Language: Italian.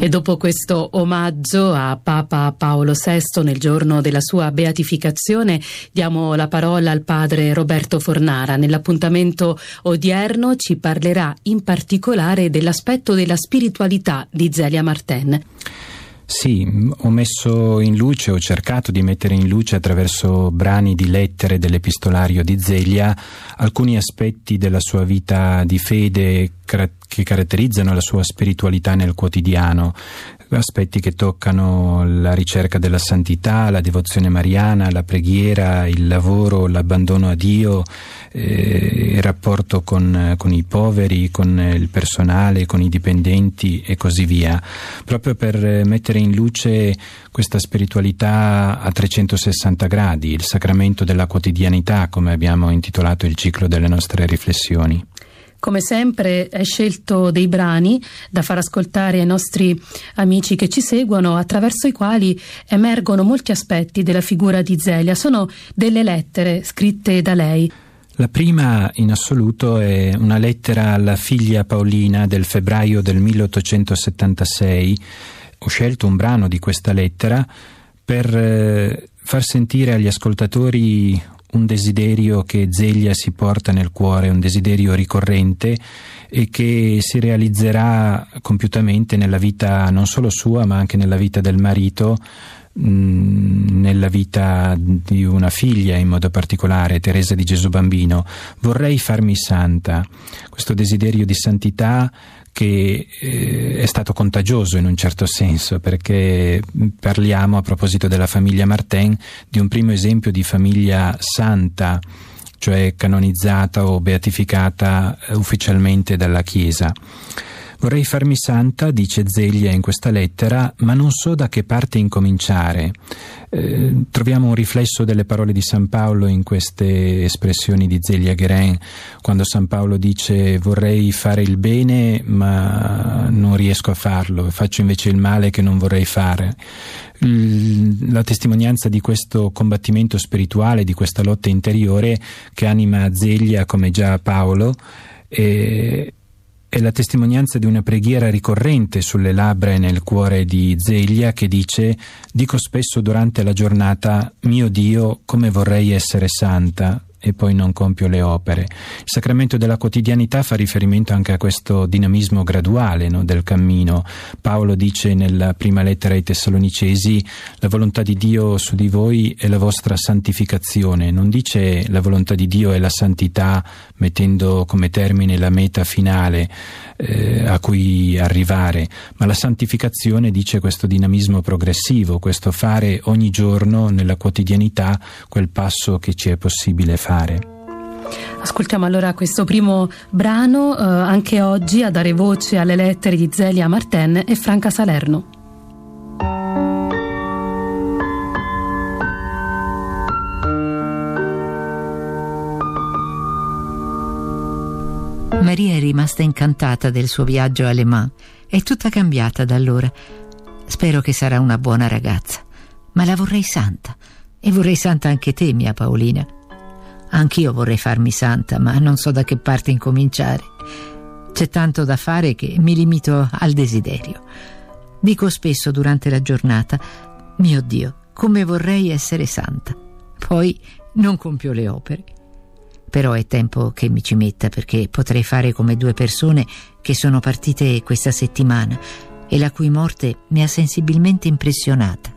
E dopo questo omaggio a Papa Paolo VI nel giorno della sua beatificazione diamo la parola al padre Roberto Fornara. Nell'appuntamento odierno ci parlerà in particolare dell'aspetto della spiritualità di Zelia Martin. Sì, ho cercato di mettere in luce attraverso brani di lettere dell'epistolario di Zelia alcuni aspetti della sua vita di fede che caratterizzano la sua spiritualità nel quotidiano, aspetti che toccano la ricerca della santità, la devozione mariana, la preghiera, il lavoro, l'abbandono a Dio, il rapporto con i poveri, con il personale, con i dipendenti e così via, proprio per mettere in luce questa spiritualità a 360 gradi, il sacramento della quotidianità, come abbiamo intitolato il ciclo delle nostre riflessioni. Come sempre hai scelto dei brani da far ascoltare ai nostri amici che ci seguono, attraverso i quali emergono molti aspetti della figura di Zelia. Sono delle lettere scritte da lei. La prima in assoluto è una lettera alla figlia Paolina del febbraio del 1876. Ho scelto un brano di questa lettera per far sentire agli ascoltatori un desiderio che Zelia si porta nel cuore, un desiderio ricorrente e che si realizzerà compiutamente nella vita non solo sua ma anche nella vita del marito, nella vita di una figlia in modo particolare, Teresa di Gesù Bambino. Vorrei farmi santa, questo desiderio di santità che è stato contagioso in un certo senso, perché parliamo, a proposito della famiglia Martin, di un primo esempio di famiglia santa, cioè canonizzata o beatificata ufficialmente dalla Chiesa. Vorrei farmi santa, dice Zelia in questa lettera, ma non so da che parte incominciare. Troviamo un riflesso delle parole di San Paolo in queste espressioni di Zelia Guérin, quando San Paolo dice: vorrei fare il bene ma non riesco a farlo, faccio invece il male che non vorrei fare. La testimonianza di questo combattimento spirituale, di questa lotta interiore che anima Zelia come già Paolo, è la testimonianza di una preghiera ricorrente sulle labbra e nel cuore di Zelia, che dice: dico spesso durante la giornata, mio Dio, come vorrei essere santa, e poi non compio le opere. Il sacramento della quotidianità fa riferimento anche a questo dinamismo graduale, no, del cammino. Paolo dice nella prima lettera ai Tessalonicesi: la volontà di Dio su di voi è la vostra santificazione. Non dice la volontà di Dio è la santità, mettendo come termine la meta finale a cui arrivare, ma la santificazione dice questo dinamismo progressivo, questo fare ogni giorno nella quotidianità quel passo che ci è possibile fare. Ascoltiamo allora questo primo brano. Anche oggi a dare voce alle lettere di Zelia Martin è Franca Salerno. Maria è rimasta incantata del suo viaggio a Le Mans, è tutta cambiata da allora. Spero che sarà una buona ragazza, ma la vorrei santa, e vorrei santa anche te, mia Paolina. Anch'io vorrei farmi santa, ma non so da che parte incominciare. C'è tanto da fare che mi limito al desiderio. Dico spesso durante la giornata: mio Dio, come vorrei essere santa. Poi non compio le opere. Però è tempo che mi ci metta, perché potrei fare come 2 persone che sono partite questa settimana e la cui morte mi ha sensibilmente impressionata.